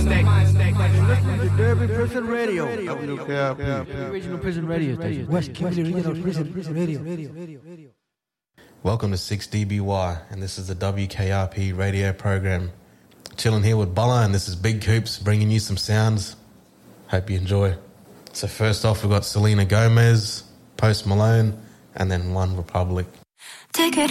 The Derby Prison Radio. WKRP. Regional Prison Radio Station. West Kimberley Regional Prison Radio. Welcome to 6DBY, and this is the WKRP radio program. Chilling here with Bala, and this is Big Coops bringing you some sounds. Hope you enjoy. So first off, we've got Selena Gomez, Post Malone, and then One Republic. Take it